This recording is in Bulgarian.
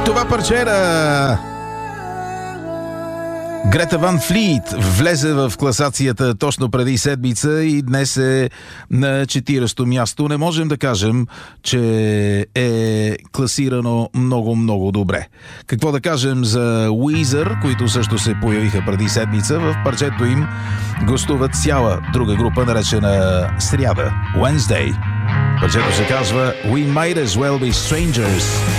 Това парче Грета Ван Флит влезе в класацията точно преди седмица и днес е на 40-то място. Не можем да кажем, че е класирано много добре. Какво да кажем за Уизър, които също се появиха преди седмица? В парчето им гостуват цяла друга група, наречена Сряда, Wednesday. Парчето се казва We Might As Well Be Strangers.